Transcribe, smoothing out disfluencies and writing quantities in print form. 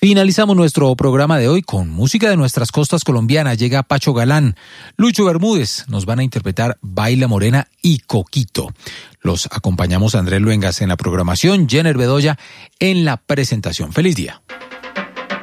Finalizamos nuestro programa de hoy con música de nuestras costas colombianas. Llega Pacho Galán, Lucho Bermúdez, nos van a interpretar Baila Morena y Coquito. Los acompañamos Andrés Luengas en la programación, Jenner Bedoya en la presentación. ¡Feliz día!